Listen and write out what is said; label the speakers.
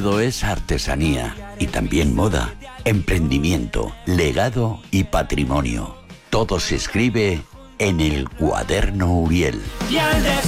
Speaker 1: Oviedo es artesanía y también moda, emprendimiento, legado y patrimonio. Todo se escribe en el Cuaderno Uriel.